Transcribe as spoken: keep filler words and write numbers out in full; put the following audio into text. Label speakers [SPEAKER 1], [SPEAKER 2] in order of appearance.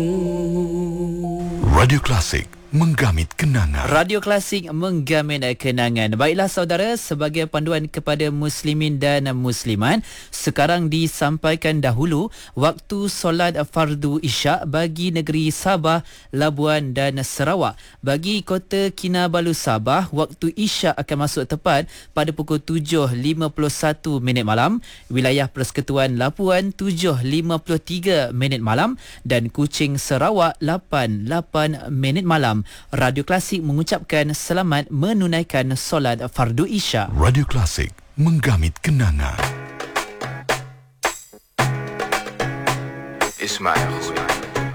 [SPEAKER 1] Radio Klasik menggamit kenangan.
[SPEAKER 2] Radio Klasik menggamit kenangan. Baiklah saudara, sebagai panduan kepada muslimin dan muslimat, sekarang disampaikan dahulu waktu solat fardu isyak bagi negeri Sabah, Labuan dan Sarawak. Bagi kota Kinabalu Sabah, waktu isyak akan masuk tepat pada pukul tujuh lima puluh satu minit malam. Wilayah Persekutuan Labuan tujuh lima puluh tiga minit malam dan Kuching Sarawak lapan lapan minit malam. Radio Klasik mengucapkan selamat menunaikan solat fardu isyak.
[SPEAKER 1] Radio Klasik menggamit kenangan.
[SPEAKER 3] اسمع يا اخوي